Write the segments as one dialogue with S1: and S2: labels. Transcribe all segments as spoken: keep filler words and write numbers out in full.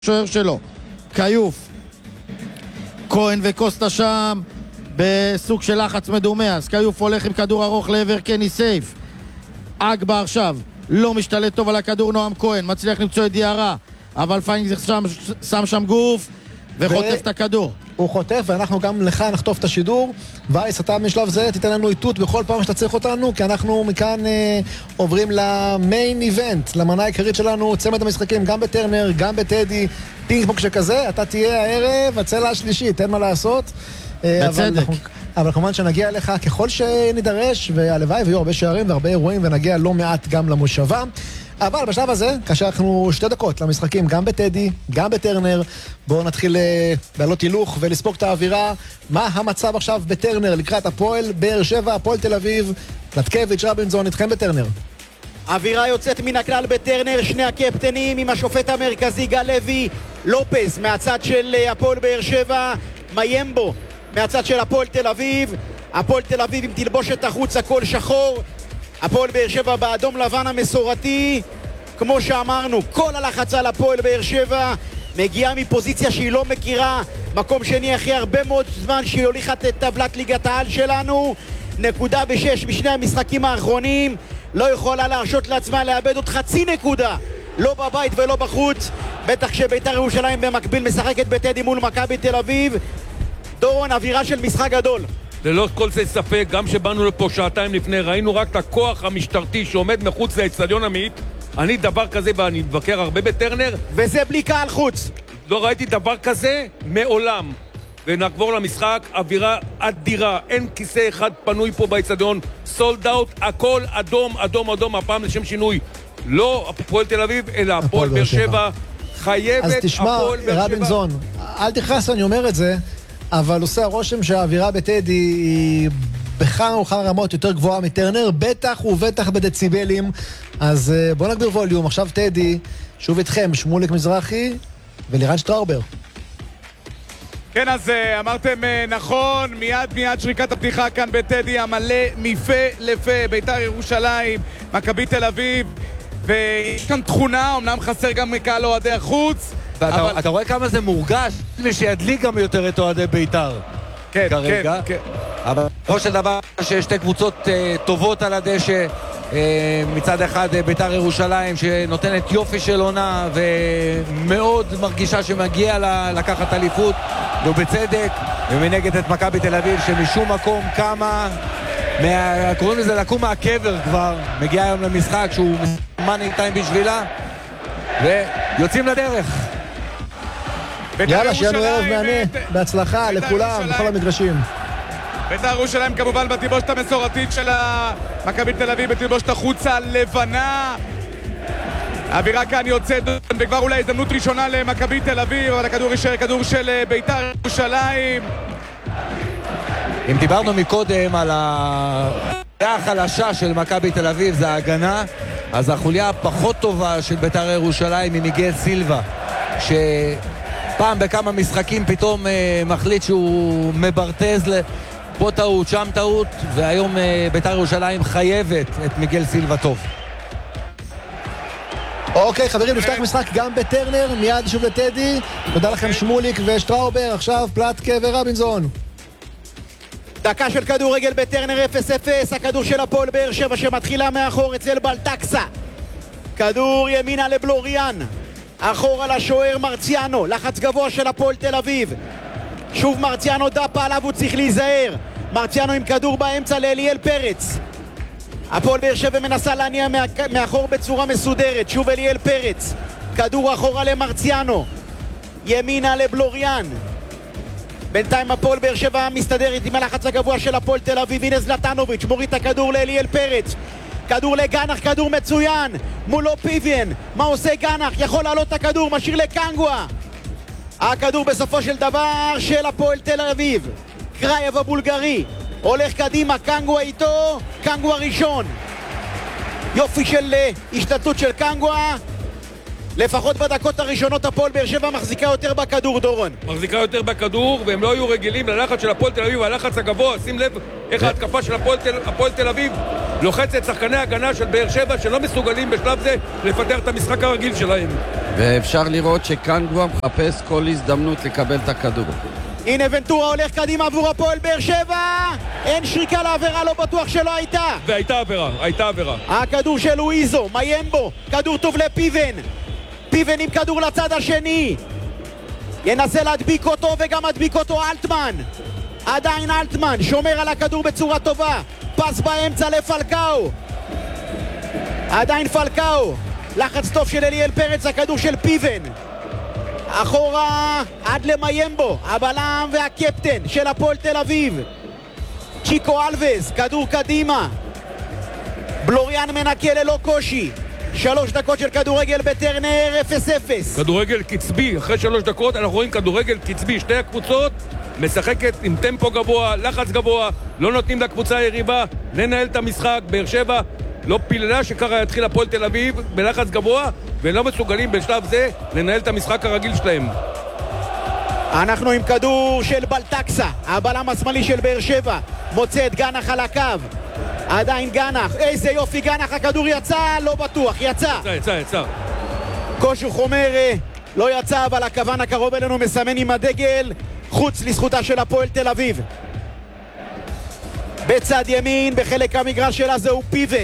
S1: שוער שלו, קיוף, כהן וקוסטה שם בסוג של לחץ מדומה, אז קיוף הולך עם כדור ארוך לעבר קני סייף. אגבה עכשיו לא משתלט טוב על הכדור, נועם כהן מצליח למצוא את דיארה, אבל פיינינג שם, שם שם גוף וחוטף ו... את הכדור.
S2: הוא חוטף, ואנחנו גם לך נחטוף את השידור. וייס, אתה משלב זה תיתן לנו איתות בכל פעם שאתה צריך אותנו, כי אנחנו מכאן אה, עוברים למיין איבנט, למנה העיקרית שלנו, צמד המשחקים גם בטרנר, גם בטדי, פינג פונג שכזה. אתה תהיה הערב הצלע השלישית, אין מה לעשות.
S1: בצדק.
S2: אבל, אנחנו, אבל כמובן שנגיע אליך ככל שנידרש, והלוואי ויהיו הרבה שערים והרבה אירועים, ונגיע לא מעט גם למושבה. אבל בשלב הזה, כאשר אנחנו שתי דקות למשחקים, גם בטדי, גם בטרנר, בואו נתחיל לעלות הילוך ולספוק את האווירה. מה המצב עכשיו בטרנר לקראת הפועל באר שבע, הפועל תל אביב? פלטקביץ', רבינזון, איתכם בטרנר.
S3: אווירה יוצאת מן הכלל בטרנר, שני הקפטנים עם השופט המרכזי גל לוי, לופס מהצד של הפועל באר שבע, מיימבו מהצד של הפועל תל אביב. הפועל תל אביב עם תלבושת החוץ הכל שחור, הפועל באר שבע באדום לבן המסורתי. כמו שאמרנו, כל הלחץ על הפועל באר שבע, מגיעה מפוזיציה שהיא לא מכירה, מקום שני אחרי הרבה מאוד זמן שהיא הוליכה את טבלת ליגת העל שלנו, נקודה בשש משני המשחקים האחרונים, לא יכולה להרשות לעצמה לאבד עוד חצי נקודה, לא בבית ולא בחוץ, בטח שבית"ר ירושלים במקביל משחקת בטדי מול מכבי תל אביב. דורון, אווירה של משחק גדול.
S4: ללא כל זה ספק, גם שבאנו לפה שעתיים לפני, ראינו רק את הכוח המשטרתי שעומד מחוץ לאצטדיון עמית. אני דבר כזה, ואני מבקר הרבה בטרנר,
S3: וזה בלי קהל חוץ.
S4: לא ראיתי דבר כזה מעולם. ונעבור למשחק, אווירה אדירה, אין כיסא אחד פנוי פה באצטדיון, סולד אאוט, הכל אדום, אדום, אדום, הפעם לשם שינוי. לא הפועל תל אביב, אלא הפועל באר שבע. חייבת
S2: אז תשמע,
S4: הפועל באר שבע.
S2: רבינזון, אל תכעס, אני אומר את זה, אבל עושה הרושם שהאווירה בטדי היא בכמה וכמה רמות יותר גבוהה מטרנר, בטח ובטח בדציבלים. אז בואו נגביר ווליום. עכשיו טדי, שוב איתכם, שמוליק מזרחי ולירן שטראובר.
S5: כן, אז אמרתם נכון, מיד מיד שריקת הפתיחה כאן בטדי, המלא מפה לפה, בית"ר ירושלים, מכבי תל אביב, ויש כאן תכונה, אמנם חסר גם קהל אוהדי החוץ.
S6: ואתה
S5: אבל...
S6: אתה רואה כמה זה מורגש, שידליק גם יותר את אוהדי בית"ר.
S5: כן,
S6: כרגע.
S5: כן, כן.
S6: אבל כמו שדבר שיש שתי קבוצות uh, טובות על הדשא, uh, מצד אחד uh, בית"ר ירושלים שנותנת יופי של עונה ומאוד מרגישה שמגיע לה לקחת אליפות, ובצדק, ומנגד את מכבי תל אביב שמשום מקום קמה, מה... קוראים לזה לקום מהקבר כבר, מגיע היום למשחק שהוא מאני טיים בשבילה, ויוצאים לדרך.
S2: יאללה, שיהיה לנו ערב מענה, בהצלחה לכולם, בכל המגרשים.
S5: בית"ר ירושלים כמובן בתלבושת המסורתית של מכבי תל אביב, בתלבושת החוץ הלבנה. האווירה כאן יוצאת, וכבר אולי הזדמנות ראשונה למכבי תל אביב, אבל הכדור יישאר כדור של בית"ר ירושלים.
S6: אם דיברנו מקודם על החוליה החלשה של מכבי תל אביב, זה ההגנה, אז החוליה הפחות טובה של בית"ר ירושלים היא מיגל סילבה, ש... פעם בכמה משחקים פתאום אה, מחליט שהוא מברטז פה טעות, שם טעות, והיום אה, בית"ר ירושלים חייבת את מיגל סילבה טוב.
S2: אוקיי, חברים, נפתח משחק גם בטרנר, מיד שוב לטדי. תודה לכם שמוליק ושטראובר, עכשיו פלטקה ורבינזון.
S3: דקה של כדורגל בטרנר אפס אפס, הכדור של הפועל באר שבע שמתחילה מאחור אצל בלטקסה. כדור ימינה לבלוריאן. אחורה לשוער מרציאנו, לחץ גבוה של הפועל תל אביב. שוב מרציאנו, דפה עליו, הוא צריך להיזהר. מרציאנו עם כדור באמצע לאליאל פרץ. הפועל באר שבע מנסה להניע מאחור בצורה מסודרת. שוב אליאל פרץ, כדור אחורה למרציאנו, ימינה לבלוריאן. בינתיים הפועל באר שבע מסתדרת עם הלחץ הגבוה של הפועל תל אביב. הנה זלטנוביץ' מוריד את הכדור לאליאל פרץ, כדור לגנח, כדור מצוין מולו פיבן. מה עושה גנח? יכול לעלות את הכדור, משאיר לקנגווה. הכדור בסופו של דבר של הפועל תל אביב. קרייב הבולגרי הולך קדימה, קנגווה איתו, קנגווה ראשון. יופי של השתלטות של קנגווה. לפחות בדקות הראשונות הפועל באר שבע מחזיקה יותר בכדור, דורון.
S4: מחזיקה יותר בכדור, והם לא היו רגילים ללחץ של הפועל תל אביב, הלחץ הגבוה. שים לב איך ההתקפה של הפועל תל, הפועל תל אביב לוחצת שחקני הגנה של באר שבע שלא מסוגלים בשלב זה לפתח את המשחק הרגיל שלהם.
S7: ואפשר לראות שכאן כבר מחפש כל הזדמנות לקבל את הכדור.
S3: הנה ונטורה הולך קדימה עבור הפועל באר שבע, אין שריקה לעבירה, לא בטוח שלא הייתה.
S4: והייתה עבירה, הייתה עבירה.
S3: הכדור של לואיזו, מיימבו, כדור טוב לפיבן, פיבן עם כדור לצד השני, ינסה להדביק אותו וגם מדביק אותו אלטמן, עדיין אלטמן שומר על הכדור בצורה טובה, פס באמצע לפלקאו, עדיין פלקאו, לחץ טוב של אליאל פרץ, הכדור של פיבן אחורה עד למיימבו, הבלם והקפטן של הפועל תל אביב, צ'יקו אלווס, כדור קדימה, בלוריאן מנקה ללא קושי, שלוש דקות של כדורגל בטרנר, אפס אפס.
S4: כדורגל קצבי, אחרי שלוש דקות אנחנו רואים כדורגל קצבי, שתי הקבוצות משחקת עם טמפו גבוה, לחץ גבוה, לא נותנים לקבוצה היריבה לנהל את המשחק. באר שבע לא פיללה שקרה יתחיל הפועל תל אביב בלחץ גבוה, ולא מסוגלים בשלב זה לנהל את המשחק הרגיל שלהם.
S3: אנחנו עם כדור של בלטקסה, הבלם השמאלי של באר שבע, מוצא את גנח על הקו, עדיין גנח, איזה יופי גנח, הכדור יצא, לא בטוח, יצא.
S4: יצא, יצא, יצא.
S3: קושוך אומר, לא יצא, אבל הכוון הקרוב אלינו מסמן עם הדגל, חוץ לזכותה של הפועל תל אביב. בצד ימין, בחלק המגרש שלה זהו פיבן.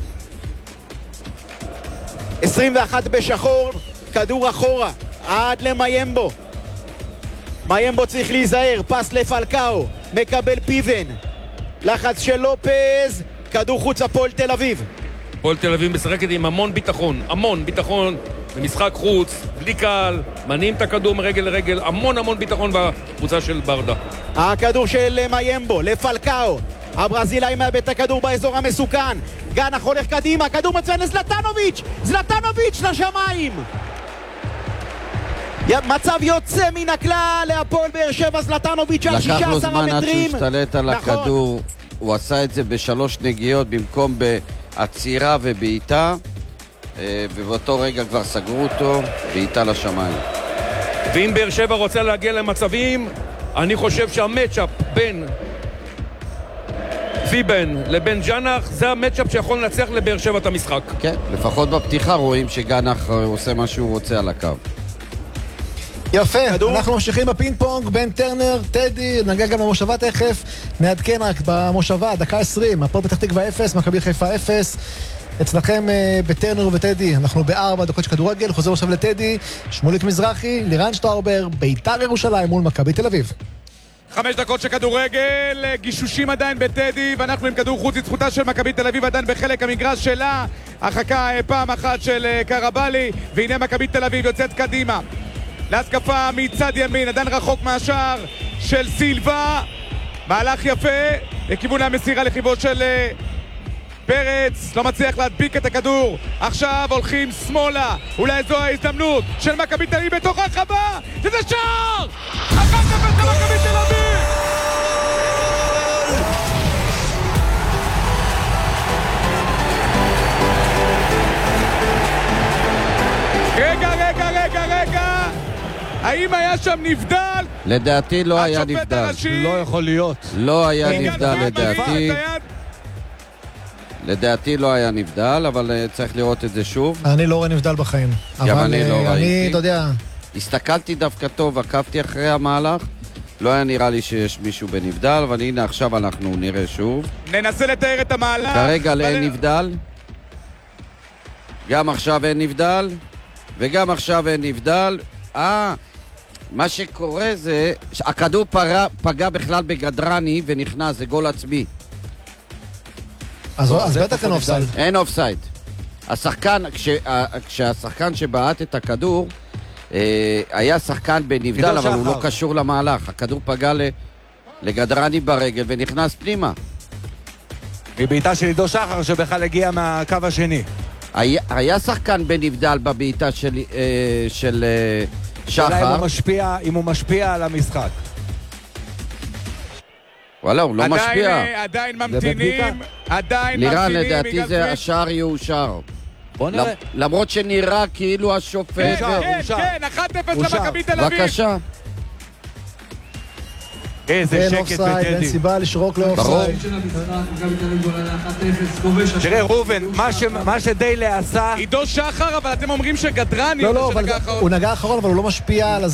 S3: עשרים ואחת בשחור, כדור אחורה, עד למיימבו. מיימבו צריך להיזהר, פס לפלקאו, מקבל פיבן. לחץ של לופז, כדור חוץ הפועל תל אביב.
S4: הפועל תל אביב משחקת עם המון ביטחון, המון ביטחון, במשחק חוץ, בלי קהל, מניעים את הכדור מרגל לרגל, המון המון ביטחון בקבוצה של ברדה.
S3: הכדור של מיימבו, לפלקאו, הברזילאי מאבד את הכדור באזור המסוכן, גנח הולך קדימה, כדור מצוין לזלטנוביץ', זלטנוביץ' לשמיים. מצב יוצא מן הכלל להפועל באר שבע, זלטנוביץ' על שישה עשר
S7: לקח לו זמן עד שהוא השתלט על
S3: נכון.
S7: הכדור, הוא עשה את זה בשלוש נגיעות במקום בעצירה ובעיטה, ובאותו רגע כבר סגרו אותו, בעיטה לשמיים.
S4: ואם באר שבע רוצה להגיע למצבים, אני חושב שהמצ'אפ בין פיבן לבין ג'נח זה המצ'אפ שיכול לנצח לבאר שבע את המשחק.
S7: כן, לפחות בפתיחה רואים שגנח עושה מה שהוא רוצה על הקו.
S2: יפה,
S3: כדור.
S2: אנחנו ממשיכים בפינג פונג בין טרנר, טדי, נגיע גם למושבה תכף, נעדכן רק במושבה, דקה עשרים, הפועל פתח תקווה אפס, מכבי חיפה אפס, אצלכם uh, בטרנר ובטדי, אנחנו בארבע דקות של כדורגל, חוזר עכשיו לטדי, שמוליק מזרחי, לירן שטראובר, בית"ר ירושלים מול מכבי תל אביב.
S5: חמש דקות של כדורגל, גישושים עדיין בטדי, ואנחנו עם כדור חוץ, זכותה של מכבי תל אביב עדיין בחלק המגרש שלה, הרחקה פעם אחת של קרבלי, והנה מכבי תל אביב יוצאת קדימה להתקפה מצד ימין, עדיין רחוק מהשער של סילבה, מהלך יפה לכיוון המסירה לחיבו של פרץ, לא מצליח להדביק את הכדור, עכשיו הולכים שמאלה, אולי זו ההזדמנות של מכבי תל אביב בתוך הרחבה, וזה שער! אחת אפס למכבי תל אביב! רגע, רגע, רגע, רגע! האם היה שם נבדל?
S7: לדעתי לא היה
S5: השופט
S7: נבדל.
S5: הראשי?
S6: לא יכול להיות.
S7: לא היה
S5: יגאל
S7: נבדל
S5: פרמן
S7: לדעתי.
S5: מרים את היד.
S7: לדעתי לא היה נבדל, אבל uh, צריך לראות את זה שוב.
S2: אני לא רואה נבדל בחיים.
S7: גם
S2: אבל
S7: אני לא
S2: uh, אני,
S7: ראיתי.
S2: אתה יודע,
S7: הסתכלתי דווקא טוב, עקבתי אחרי המהלך. לא היה נראה לי שיש מישהו בנבדל, אבל הנה עכשיו אנחנו נראה שוב.
S5: ננסה לתאר את המהלך.
S7: כרגע
S5: אבל-
S7: אין נבדל. גם עכשיו אין נבדל. וגם עכשיו אין נבדל. אה, מה שקורה זה, הכדור פגע, פגע בכלל בגדרני ונכנס, זה גול עצמי.
S2: אז אז בטח אין אופסייד.
S7: אין אופסייד. השחקן, כש, כשהשחקן שבעט את הכדור, אה, היה שחקן בנבדל,
S6: עידו
S7: אבל הוא
S6: שחר.
S7: לא קשור למהלך. הכדור פגע ל, לגדרני ברגל ונכנס פנימה.
S6: מבעיטה של עידו שחר שבכלל הגיע מהקו השני.
S7: היה, היה שחקן בנבדל בבעיטה של, אה, של אה,
S6: אולי אם
S7: שחר.
S6: הוא משפיע, אם הוא משפיע על המשחק.
S7: וואלה, הוא לא
S5: עדיין,
S7: משפיע.
S5: אה, עדיין
S6: בבדיקה.
S5: ממתינים, עדיין
S7: לירן,
S5: ממתינים.
S7: לדעתי
S5: יגאל
S7: זה
S5: פריד.
S7: השער יאושר.
S6: בוא נראה.
S7: למ- למרות שנראה כאילו השופט...
S5: כן,
S6: אושר,
S5: כן,
S6: אושר.
S5: כן, אחת אפס
S6: אושר.
S5: למכבי תל אביב.
S7: בבקשה.
S5: איזה
S2: אין
S5: שקט
S2: אופסייד, אין
S5: בטדי.
S2: סיבה לשרוק לאופסייד.
S6: תראה ראובן, מה ש- מה שדיילה עשה
S5: עידו שחר, אבל אתם אומרים שגדרני
S2: לא,
S5: הוא
S2: לא,
S5: זה
S2: אבל
S5: שנגע אחרון.
S2: הוא נגע אחרון, אבל הוא לא משפיע על